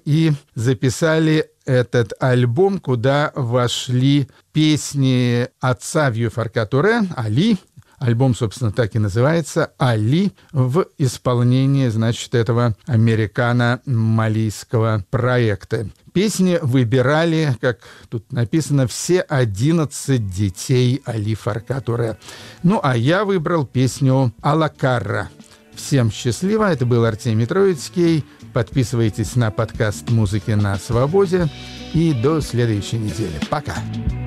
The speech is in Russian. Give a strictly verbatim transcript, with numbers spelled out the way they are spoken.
и записали этот альбом, куда вошли песни отца Вью Фарка-Туре, Али. Альбом, собственно, так и называется «Али» в исполнении, значит, этого американо-малийского проекта. Песни выбирали, как тут написано, все одиннадцать детей Али Фарка-Туре. Ну, а я выбрал песню «Алакарра». Всем счастливо. Это был Артемий Троицкий. Подписывайтесь на подкаст «Музыки на свободе». И до следующей недели. Пока.